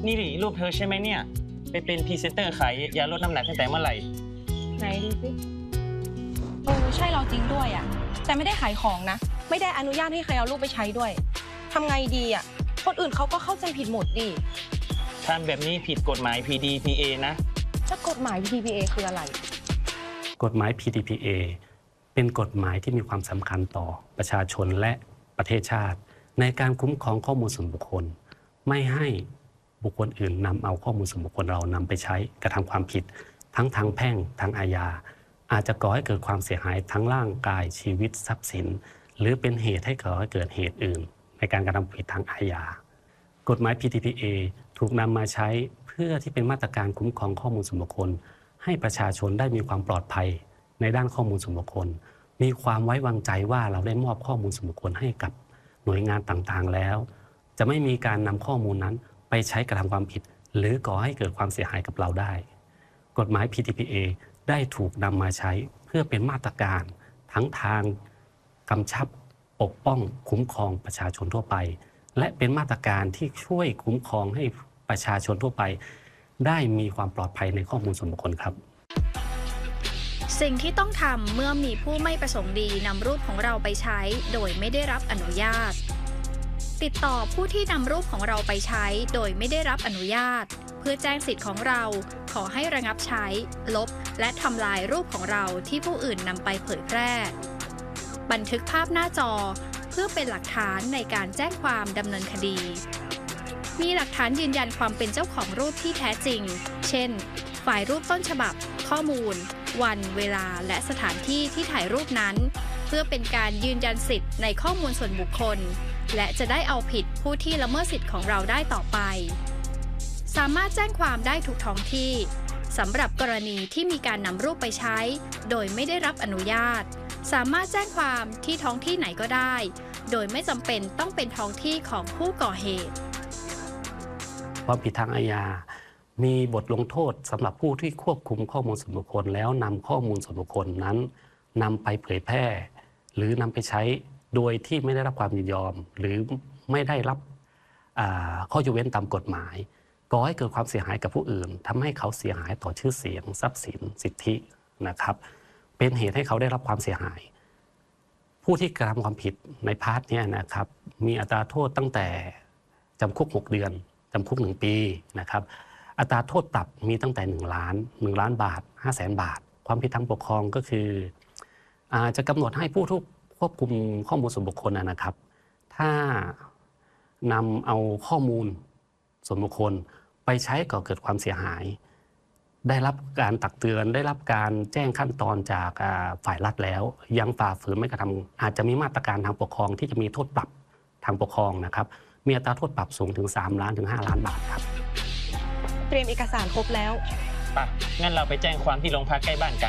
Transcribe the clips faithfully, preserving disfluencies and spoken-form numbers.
นี่ดิรูปเธอใช่ไหมเนี่ยไปเป็นพรีเซนเตอร์ขายยาลดน้ำหนักตั้งแต่เมื่อไหร่ไหนดูสิเออใช่เราจริงด้วยอ่ะแต่ไม่ได้ขายของนะไม่ได้อนุญาตให้ใครเอารูปไปใช้ด้วยทำไงดีอ่ะคนอื่นเขาก็เข้าใจผิดหมดดิทำแบบนี้ผิดกฎหมาย พี ดี พี เอ นะจะกฎหมาย พี ดี พี เอ คืออะไรกฎหมาย พี ดี พี เอ เป็นกฎหมายที่มีความสำคัญต่อประชาชนและประเทศชาติในการคุ้มครองข้อมูลส่วนบุคคลไม่ให้บุคคลอื่นนำเอาข้อมูลส่วนบุคคลเรานำไปใช้กระทำความผิดทั้งทางแพ่งทางอาญาอาจจะก่อให้เกิดความเสียหายทั้งร่างกายชีวิตทรัพย์สินหรือเป็นเหตุให้ก่อให้เกิดเหตุอื่นในการกระทำผิดทางอาญากฎหมาย พี ดี พี เอ ถูกนำมาใช้เพื่อที่เป็นมาตรการคุ้มครองข้อมูลส่วนบุคคลให้ประชาชนได้มีความปลอดภัยในด้านข้อมูลส่วนบุคคลมีความไว้วางใจว่าเราได้มอบข้อมูลส่วนบุคคลให้กับหน่วยงานต่างๆแล้วจะไม่มีการนำข้อมูลนั้นไปใช้กระทำความผิดหรือก่อให้เกิดความเสียหายกับเราได้กฎหมาย พี ดี พี เอ ได้ถูกนำมาใช้เพื่อเป็นมาตรการทั้งทางกำชับปกป้องคุ้มครองประชาชนทั่วไปและเป็นมาตรการที่ช่วยคุ้มครองให้ประชาชนทั่วไปได้มีความปลอดภัยในข้อมูลส่วนบุคคลครับสิ่งที่ต้องทำเมื่อมีผู้ไม่ประสงค์ดีนำรูปของเราไปใช้โดยไม่ได้รับอนุญาตติดต่อผู้ที่นำรูปของเราไปใช้โดยไม่ได้รับอนุญาตเพื่อแจ้งสิทธิ์ของเราขอให้ระงับใช้ลบและทำลายรูปของเราที่ผู้อื่นนำไปเผยแพร่บันทึกภาพหน้าจอเพื่อเป็นหลักฐานในการแจ้งความดำเนินคดีมีหลักฐานยืนยันความเป็นเจ้าของรูปที่แท้จริงเช่นไฟล์รูปต้นฉบับข้อมูลวันเวลาและสถานที่ที่ถ่ายรูปนั้นเพื่อเป็นการยืนยันสิทธิ์ในข้อมูลส่วนบุคคลและจะได้เอาผิดผู้ที่ละเมิดสิทธิ์ของเราได้ต่อไปสามารถแจ้งความได้ทุกท้องที่สำหรับกรณีที่มีการนำรูปไปใช้โดยไม่ได้รับอนุญาตสามารถแจ้งความที่ท้องที่ไหนก็ได้โดยไม่จำเป็นต้องเป็นท้องที่ของผู้ก่อเหตุความผิดทางอาญามีบทลงโทษสำหรับผู้ที่ควบคุมข้อมูลส่วนบุคคลแล้วนำข้อมูลส่วนบุคคลนั้นนำไปเผยแพร่หรือนำไปใช้โดยที่ไม่ได้รับความยินยอมหรือไม่ได้รับข้อยกเว้นตามกฎหมายก่อให้เกิดความเสียหายกับผู้อื่นทำให้เขาเสียหายต่อชื่อเสียงทรัพย์สินสิทธินะครับเป็นเหตุให้เขาได้รับความเสียหายผู้ที่กระทำความผิดในพาร์ทนี้นะครับมีอัตราโทษตั้งแต่จำคุกหกเดือนจำคุกหนึ่งปีนะครับอัตราโทษปรับมีตั้งแต่หนึ่งล้านหนึ่งล้านบาทห้าแสนบาทความผิดทางปกครองก็คืออาจจะกำหนดให้ผู้ทุกควบคุมข้อมูลส่วนบุคคลนะครับถ้านำเอาข้อมูลส่วนบุคคลไปใช้ก่อเกิดความเสียหายได้รับการตักเตือนได้รับการแจ้งขั้นตอนจากฝ่ายรัฐแล้วยังฝ่าฝืนไม่กระทำอาจจะมีมาตรการทางปกครองที่จะมีโทษปรับทางปกครองนะครับมีอัตราโทษปรับสูงถึงสามล้านถึงห้าล้านบาทครับเตรียมเอกสารครบแล้วป่ะงั้นเราไปแจ้งความที่โรงพักใกล้บ้านกัน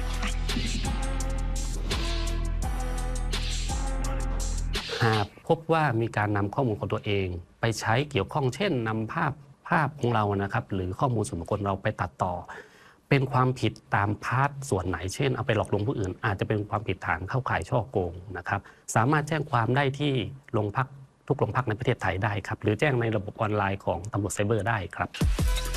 หากพบว่ามีการนำข้อมูลของตัวเองไปใช้เกี่ยวข้องเช่นนำภาพภาพของเรานะครับหรือข้อมูลส่วนบุคคลเราไปตัดต่อเป็นความผิดตามพาร์ทส่วนไหนเช่นเอาไปหลอกลวงผู้อื่นอาจจะเป็นความผิดฐานเข้าข่ายฉ้อโกงนะครับสามารถแจ้งความได้ที่โรงพักทุกโรงพักในประเทศไทยได้ครับหรือแจ้งในระบบออนไลน์ของตำรวจไซเบอร์ได้ครับ